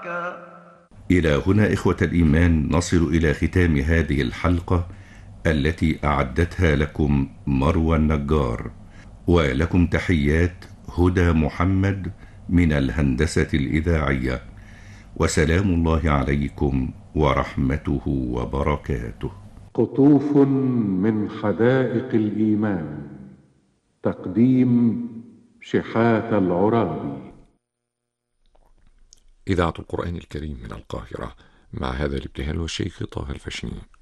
إلى هنا إخوة الإيمان نصل إلى ختام هذه الحلقة التي أعدتها لكم مروى النجار، ولكم تحيات هدى محمد من الهندسة الإذاعية، وسلام الله عليكم ورحمته وبركاته. قطوف من حدائق الإيمان، تقديم شحات العرابي. إذاعة القرآن الكريم من القاهرة، مع هذا الابتهال والشيخ طه الفشني.